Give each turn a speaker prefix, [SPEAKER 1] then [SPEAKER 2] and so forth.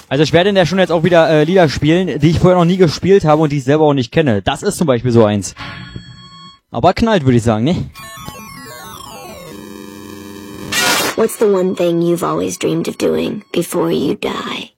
[SPEAKER 1] Also ich werde in der Stunde jetzt auch wieder Lieder spielen, die ich vorher noch nie gespielt habe und die ich selber auch nicht kenne. Das ist zum Beispiel so eins. Aber knallt, würde ich sagen, ne?
[SPEAKER 2] What's the one thing you've always dreamed of doing before you die?